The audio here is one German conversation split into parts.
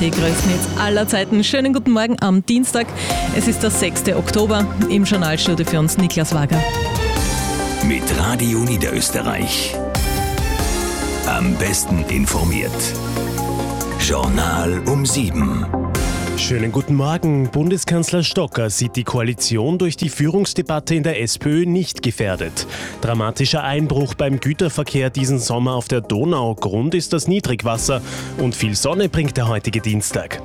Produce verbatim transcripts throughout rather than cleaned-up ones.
die größten Hits aller Zeiten. Schönen guten Morgen am Dienstag. Es ist der sechste Oktober. Im Journalstudio für uns Niklas Wager. Mit Radio Niederösterreich. Am besten informiert. Journal um sieben. Schönen guten Morgen. Bundeskanzler Stocker sieht die Koalition durch die Führungsdebatte in der SPÖ nicht gefährdet. Dramatischer Einbruch beim Güterverkehr diesen Sommer auf der Donau. Grund ist das Niedrigwasser und viel Sonne bringt der heutige Dienstag.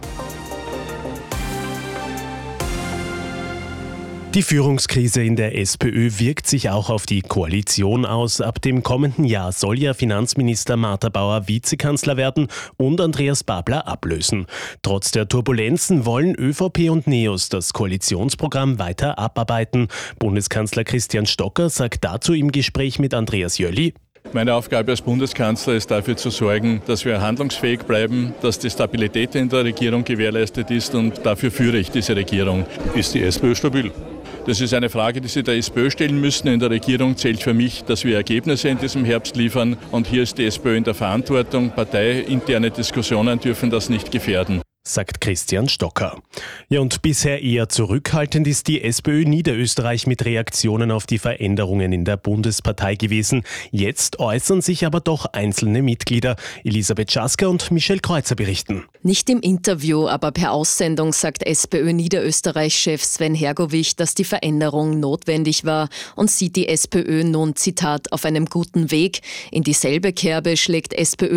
Die Führungskrise in der SPÖ wirkt sich auch auf die Koalition aus. Ab dem kommenden Jahr soll ja Finanzminister Martha Bauer Vizekanzler werden und Andreas Babler ablösen. Trotz der Turbulenzen wollen ÖVP und NEOS das Koalitionsprogramm weiter abarbeiten. Bundeskanzler Christian Stocker sagt dazu im Gespräch mit Andreas Jöli: Meine Aufgabe als Bundeskanzler ist dafür zu sorgen, dass wir handlungsfähig bleiben, dass die Stabilität in der Regierung gewährleistet ist, und dafür führe ich diese Regierung. Ist die SPÖ stabil? Das ist eine Frage, die Sie der SPÖ stellen müssen. In der Regierung zählt für mich, dass wir Ergebnisse in diesem Herbst liefern, und hier ist die SPÖ in der Verantwortung. Parteiinterne Diskussionen dürfen das nicht gefährden, sagt Christian Stocker. Ja, und bisher eher zurückhaltend ist die SPÖ Niederösterreich mit Reaktionen auf die Veränderungen in der Bundespartei gewesen. Jetzt äußern sich aber doch einzelne Mitglieder. Elisabeth Schasker und Michelle Kreuzer berichten. Nicht im Interview, aber per Aussendung sagt SPÖ Niederösterreich-Chef Sven Hergovich, dass die Veränderung notwendig war und sieht die SPÖ nun, Zitat, auf einem guten Weg. In dieselbe Kerbe schlägt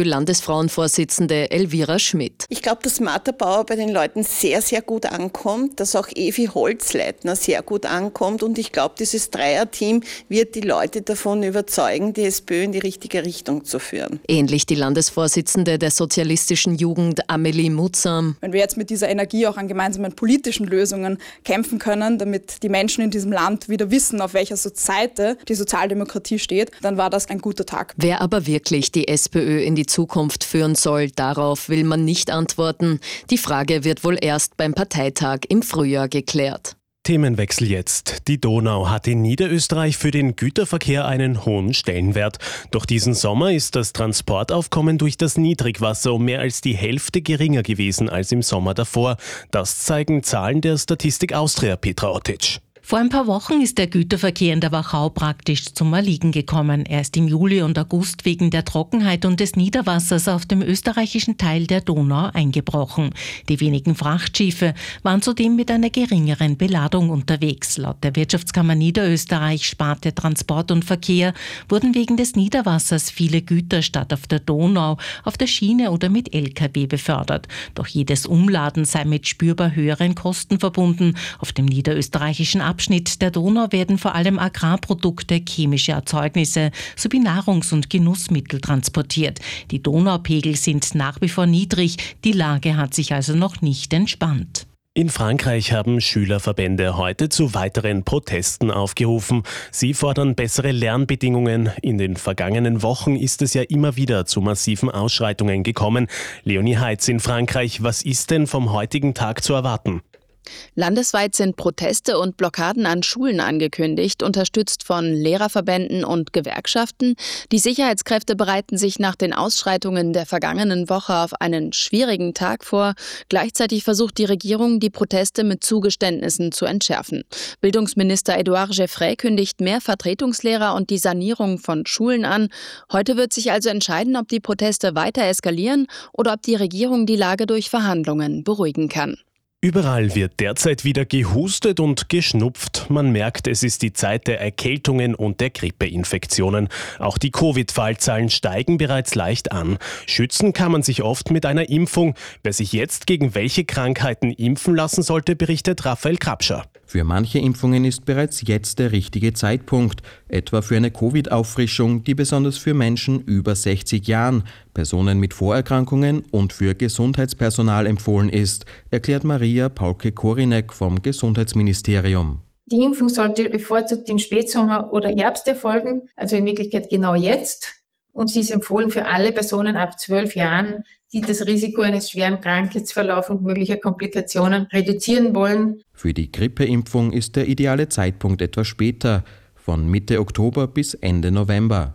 SPÖ-Landesfrauenvorsitzende Elvira Schmidt. Ich glaube, dass Martha Bauer bei den Leuten sehr, sehr gut ankommt, dass auch Evi Holzleitner sehr gut ankommt, und ich glaube, dieses Dreierteam wird die Leute davon überzeugen, die SPÖ in die richtige Richtung zu führen. Ähnlich die Landesvorsitzende der sozialistischen Jugend Amelie Mutsam. Wenn wir jetzt mit dieser Energie auch an gemeinsamen politischen Lösungen kämpfen können, damit die Menschen in diesem Land wieder wissen, auf welcher Seite die Sozialdemokratie steht, dann war das ein guter Tag. Wer aber wirklich die SPÖ in die Zukunft führen soll, darauf will man nicht antworten. Die Frage wird wohl erst beim Parteitag im Frühjahr geklärt. Themenwechsel jetzt. Die Donau hat in Niederösterreich für den Güterverkehr einen hohen Stellenwert. Doch diesen Sommer ist das Transportaufkommen durch das Niedrigwasser um mehr als die Hälfte geringer gewesen als im Sommer davor. Das zeigen Zahlen der Statistik Austria, Petra Otic. Vor ein paar Wochen ist der Güterverkehr in der Wachau praktisch zum Erliegen gekommen. Erst im Juli und August wegen der Trockenheit und des Niederwassers auf dem österreichischen Teil der Donau eingebrochen. Die wenigen Frachtschiffe waren zudem mit einer geringeren Beladung unterwegs. Laut der Wirtschaftskammer Niederösterreich, Sparte Transport und Verkehr, wurden wegen des Niederwassers viele Güter statt auf der Donau auf der Schiene oder mit L K W befördert. Doch jedes Umladen sei mit spürbar höheren Kosten verbunden. Auf dem niederösterreichischen Abschnitt der Donau werden vor allem Agrarprodukte, chemische Erzeugnisse sowie Nahrungs- und Genussmittel transportiert. Die Donaupegel sind nach wie vor niedrig, die Lage hat sich also noch nicht entspannt. In Frankreich haben Schülerverbände heute zu weiteren Protesten aufgerufen. Sie fordern bessere Lernbedingungen. In den vergangenen Wochen ist es ja immer wieder zu massiven Ausschreitungen gekommen. Leonie Heitz in Frankreich, was ist denn vom heutigen Tag zu erwarten? Landesweit sind Proteste und Blockaden an Schulen angekündigt, unterstützt von Lehrerverbänden und Gewerkschaften. Die Sicherheitskräfte bereiten sich nach den Ausschreitungen der vergangenen Woche auf einen schwierigen Tag vor. Gleichzeitig versucht die Regierung, die Proteste mit Zugeständnissen zu entschärfen. Bildungsminister Édouard Geoffroy kündigt mehr Vertretungslehrer und die Sanierung von Schulen an. Heute wird sich also entscheiden, ob die Proteste weiter eskalieren oder ob die Regierung die Lage durch Verhandlungen beruhigen kann. Überall wird derzeit wieder gehustet und geschnupft. Man merkt, es ist die Zeit der Erkältungen und der Grippeinfektionen. Auch die Covid-Fallzahlen steigen bereits leicht an. Schützen kann man sich oft mit einer Impfung. Wer sich jetzt gegen welche Krankheiten impfen lassen sollte, berichtet Raphael Krapscher. Für manche Impfungen ist bereits jetzt der richtige Zeitpunkt, etwa für eine Covid-Auffrischung, die besonders für Menschen über sechzig Jahren, Personen mit Vorerkrankungen und für Gesundheitspersonal empfohlen ist, erklärt Maria Paulke-Korinek vom Gesundheitsministerium. Die Impfung sollte bevorzugt im Spätsommer oder Herbst erfolgen, also in Wirklichkeit genau jetzt. Und sie ist empfohlen für alle Personen ab zwölf Jahren, die das Risiko eines schweren Krankheitsverlaufs und möglicher Komplikationen reduzieren wollen. Für die Grippeimpfung ist der ideale Zeitpunkt etwas später, von Mitte Oktober bis Ende November.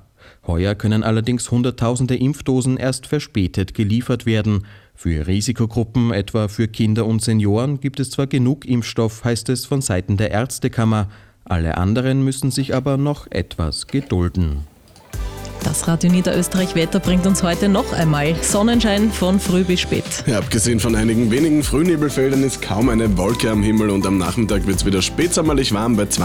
Heuer können allerdings Hunderttausende Impfdosen erst verspätet geliefert werden. Für Risikogruppen, etwa für Kinder und Senioren, gibt es zwar genug Impfstoff, heißt es von Seiten der Ärztekammer. Alle anderen müssen sich aber noch etwas gedulden. Das Radio Niederösterreich Wetter bringt uns heute noch einmal Sonnenschein von früh bis spät. Ja, abgesehen von einigen wenigen Frühnebelfeldern ist kaum eine Wolke am Himmel und am Nachmittag wird es wieder spätsommerlich warm bei zwanzig